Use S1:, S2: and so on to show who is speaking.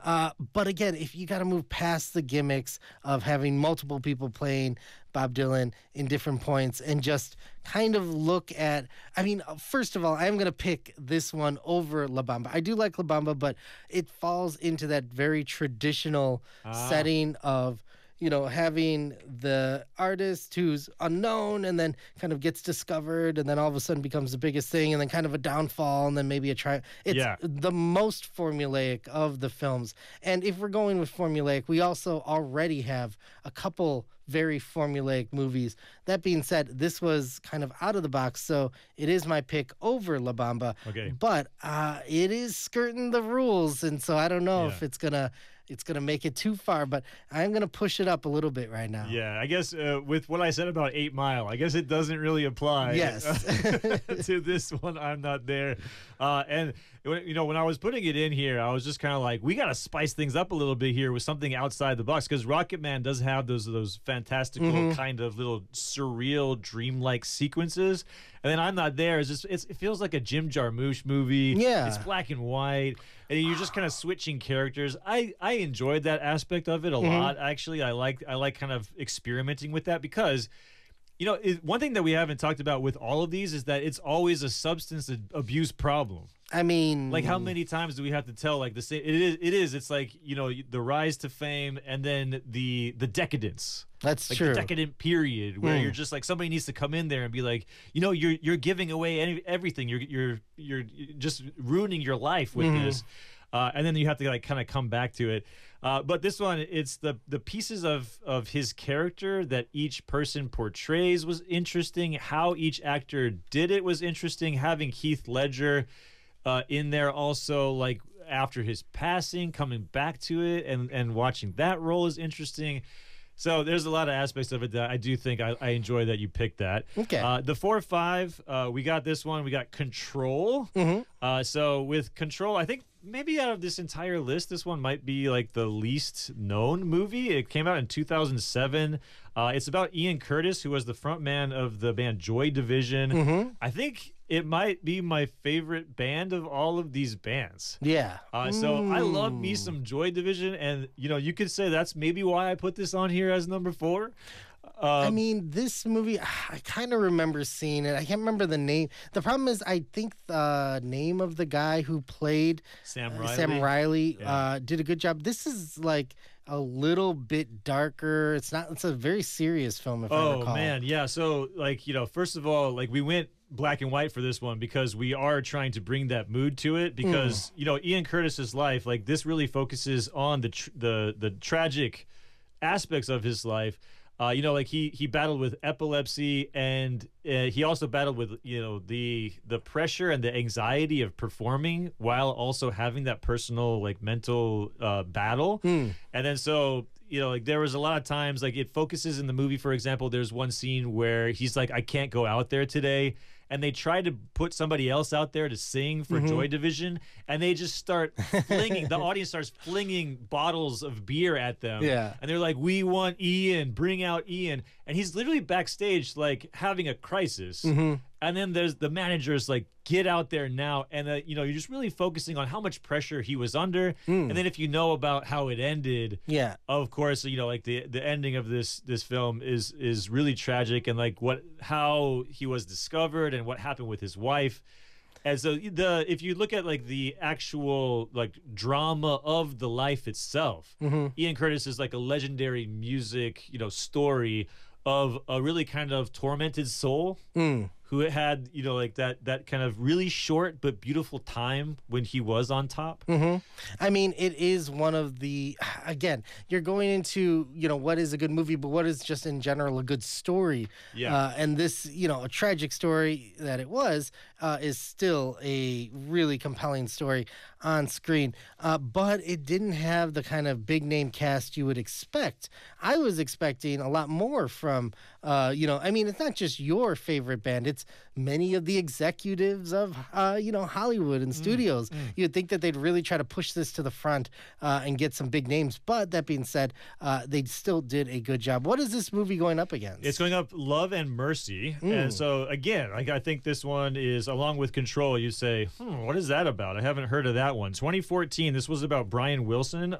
S1: But again, if you got to move past the gimmicks of having multiple people playing Bob Dylan in different points and just kind of look at, I mean, first of all, I'm going to pick this one over La Bamba. I do like La Bamba, but it falls into that very traditional setting of, having the artist who's unknown and then kind of gets discovered and then all of a sudden becomes the biggest thing and then kind of a downfall and then maybe a try. It's the most formulaic of the films. And if we're going with formulaic, we also already have a couple very formulaic movies. That being said, this was kind of out of the box, so it is my pick over La Bamba.
S2: Okay.
S1: But it is skirting the rules, and so I don't know if it's gonna make it too far, but I'm gonna push it up a little bit right now.
S2: Yeah, I guess with what I said about 8 Mile, I guess it doesn't really apply.
S1: Yes.
S2: To this one. I'm not there. And when I was putting it in here, I was just kind of like, we got to spice things up a little bit here with something outside the box, because Rocket Man does have those fantastical kind of little surreal, dreamlike sequences. And then I'm not there. It feels like a Jim Jarmusch movie.
S1: Yeah.
S2: It's black and white, and you're just kind of switching characters. I enjoyed that aspect of it a lot. Actually, I like kind of experimenting with that because, one thing that we haven't talked about with all of these is that it's always a substance abuse problem.
S1: I mean,
S2: like, how many times do we have to tell, like, the same? It's like, the rise to fame and then the decadence.
S1: That's
S2: like
S1: true.
S2: The decadent period where you're just like, somebody needs to come in there and be like, you're giving away everything. You're just ruining your life with this. And then you have to like kind of come back to it. But this one, it's the pieces of his character that each person portrays was interesting. How each actor did it was interesting. Having Heath Ledger in there also, like after his passing, coming back to it and watching that role is interesting. So there's a lot of aspects of it that I do think I enjoy that you picked that.
S1: Okay.
S2: The 4 or 5, we got this one. We got Control. So with Control, I think maybe out of this entire list, this one might be like the least known movie. It came out in 2007. It's about Ian Curtis, who was the front man of the band Joy Division. I think it might be my favorite band of all of these bands.
S1: Yeah.
S2: So I love me some Joy Division, and you could say that's maybe why I put this on here as number 4.
S1: I mean, this movie, I kind of remember seeing it. I can't remember the name. The problem is, I think the name of the guy who played
S2: Sam
S1: Riley did a good job. This is like a little bit darker. It's a very serious film, if I recall.
S2: Oh, man. Yeah. So, like, first of all, like, we went black and white for this one because we are trying to bring that mood to it because, Ian Curtis's life, like, this really focuses on the tragic aspects of his life. Like he battled with epilepsy, and he also battled with the pressure and the anxiety of performing while also having that personal like mental battle. And then so like there was a lot of times, like, it focuses in the movie, for example, there's one scene where he's like, I can't go out there today. And they try to put somebody else out there to sing for Joy Division, and they just start flinging, the audience starts flinging bottles of beer at them.
S1: Yeah.
S2: And they're like, we want Ian, bring out Ian. And he's literally backstage, like, having a crisis. And then there's the managers like, get out there now. And, you're just really focusing on how much pressure he was under. And then if you know about how it ended, of course, like the ending of this film is really tragic, and like how he was discovered and what happened with his wife. And so if you look at like the actual like drama of the life itself, Ian Curtis is like a legendary music, story of a really kind of tormented soul who had, like that kind of really short but beautiful time when he was on top.
S1: I mean, it is one of the, again, you're going into, what is a good movie, but what is just in general a good story. And this, a tragic story that it was, is still a really compelling story on screen. But it didn't have the kind of big name cast you would expect. I was expecting a lot more from, I mean, it's not just your favorite band, it's many of the executives of, Hollywood and studios. You'd think that they'd really try to push this to the front and get some big names. But that being said, they still did a good job. What is this movie going up against?
S2: It's going up Love and Mercy. And so, again, I think this one is, along with Control, you say, what is that about? I haven't heard of that one. 2014, this was about Brian Wilson.